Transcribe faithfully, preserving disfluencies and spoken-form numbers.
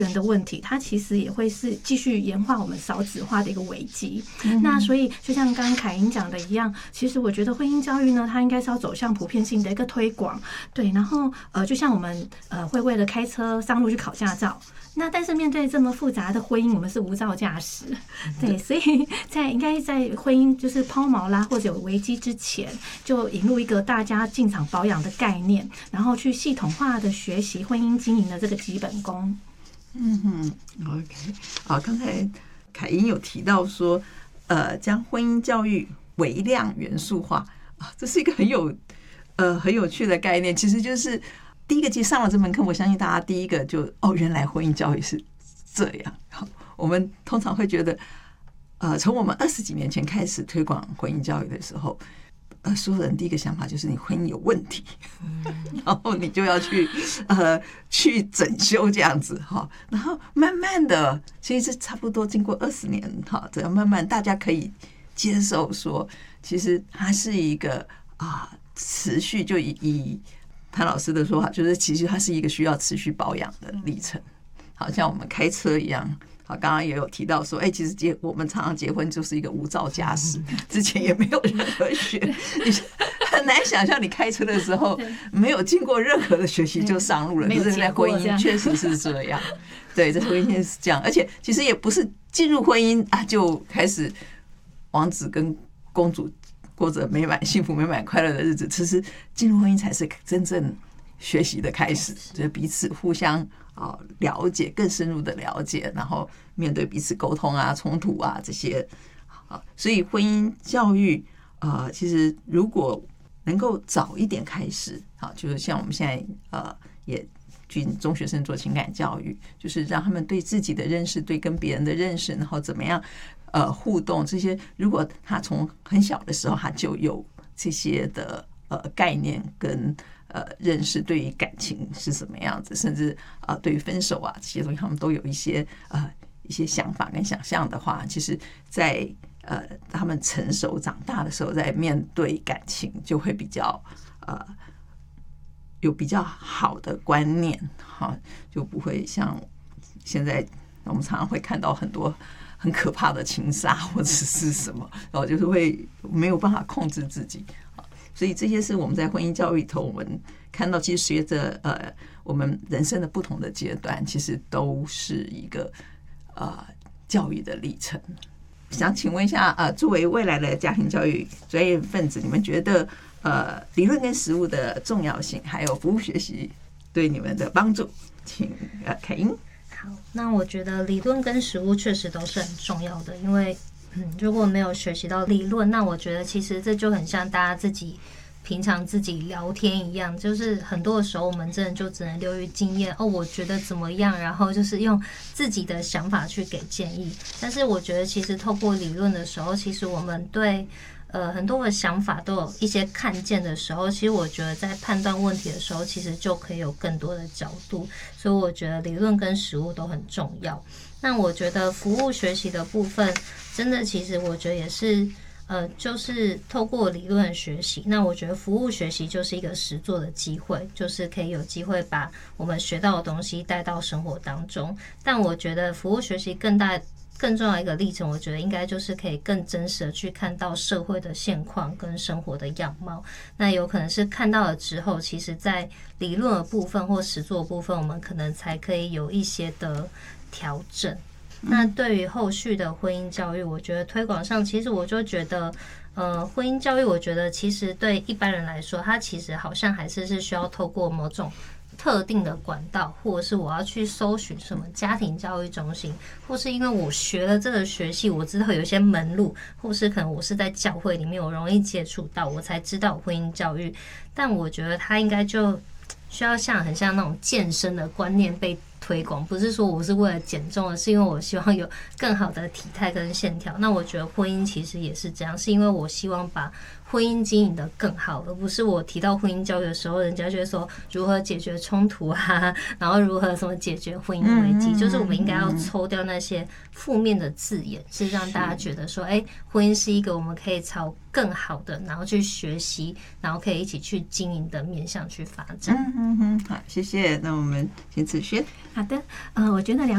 源的问题，它其实也会是继续演化我们少子化的一个危机。嗯、那所以就像刚刚凯英讲的一样，其实我觉得婚姻教育呢，它应该是要走向普遍性的一个推广。对，然后呃，就像我们呃会为了开车上路去考驾照。那但是面对这么复杂的婚姻，我们是无照驾驶，对，所以在应该在婚姻就是抛锚啦或者有危机之前，就引入一个大家进场保养的概念，然后去系统化的学习婚姻经营的这个基本功。 嗯哼 ，OK， 好，刚才凯英有提到说，呃，将婚姻教育微量元素化啊，这是一个很有呃很有趣的概念，其实就是。第一个，其实上了这门课，我相信大家第一个就哦，原来婚姻教育是这样。我们通常会觉得，呃，从我们二十几年前开始推广婚姻教育的时候，呃，所有人第一个想法就是你婚姻有问题，然后你就要去呃去整修这样子哈。然后慢慢的，其实差不多经过二十年哈，这样慢慢大家可以接受说，其实它是一个啊持续就以以。潘老师的说法就是，其实它是一个需要持续保养的历程，好像我们开车一样。好，刚刚也有提到说，哎、欸，其实结我们常常结婚就是一个无照驾驶，之前也没有任何学，你很难想象你开车的时候没有经过任何的学习就上路了。可是在婚姻确实是这样，对，在婚姻是这样，而且其实也不是进入婚姻啊就开始王子跟公主。过着美满、幸福、美满、快乐的日子，其实进入婚姻才是真正学习的开始，就是彼此互相啊了解，更深入的了解，然后面对彼此沟通啊、冲突啊这些啊，所以婚姻教育啊、呃，其实如果能够早一点开始，啊，就是像我们现在呃也军中学生做情感教育，就是让他们对自己的认识、对跟别人的认识，然后怎么样。呃，互动这些，如果他从很小的时候他就有这些的呃概念跟呃认识，对于感情是什么样子，甚至啊、呃、对于分手啊这些东西，他们都有一些呃一些想法跟想象的话，其实在呃他们成熟长大的时候，在面对感情就会比较呃有比较好的观念，哈，就不会像现在我们常常会看到很多。很可怕的情杀或者是什么，然后就是会没有办法控制自己，所以这些是我们在婚姻教育里头，我们看到其实随着呃我们人生的不同的阶段，其实都是一个呃教育的历程。想请问一下，呃，作为未来的家庭教育专业分子，你们觉得呃理论跟实务的重要性，还有服务学习对你们的帮助，请呃凯英。 好，那我觉得理论跟实务确实都是很重要的，因为嗯，如果没有学习到理论，那我觉得其实这就很像大家自己平常自己聊天一样，就是很多的时候我们真的就只能流于经验哦，我觉得怎么样，然后就是用自己的想法去给建议。但是我觉得其实透过理论的时候，其实我们对呃，很多的想法都有一些看见的时候，其实我觉得在判断问题的时候，其实就可以有更多的角度，所以我觉得理论跟实务都很重要。那我觉得服务学习的部分，真的其实我觉得也是，呃，就是透过理论学习。那我觉得服务学习就是一个实作的机会，就是可以有机会把我们学到的东西带到生活当中。但我觉得服务学习更大。更重要一个历程，我觉得应该就是可以更真实的去看到社会的现况跟生活的样貌。那有可能是看到了之后，其实在理论的部分或实作的部分，我们可能才可以有一些的调整。那对于后续的婚姻教育，我觉得推广上，其实我就觉得，呃，婚姻教育，我觉得其实对一般人来说，它其实好像还是是需要透过某种特定的管道，或者是我要去搜寻什么家庭教育中心，或是因为我学了这个学系，我知道有一些门路，或是可能我是在教会里面我容易接触到，我才知道婚姻教育。但我觉得它应该就需要像很像那种健身的观念被推广，不是说我是为了减重，而是因为我希望有更好的体态跟线条。那我觉得婚姻其实也是这样，是因为我希望把婚姻经营的更好，而不是我提到婚姻教育的时候，人家就会说如何解决冲突啊，然后如何什么解决婚姻危机，就是我们应该要抽掉那些负面的字眼，是让大家觉得说，哎，婚姻是一个我们可以朝更好的，然后去学习，然后可以一起去经营的面向去发展。 嗯嗯嗯，好，谢谢。那我们请子轩。 好的，呃，我觉得两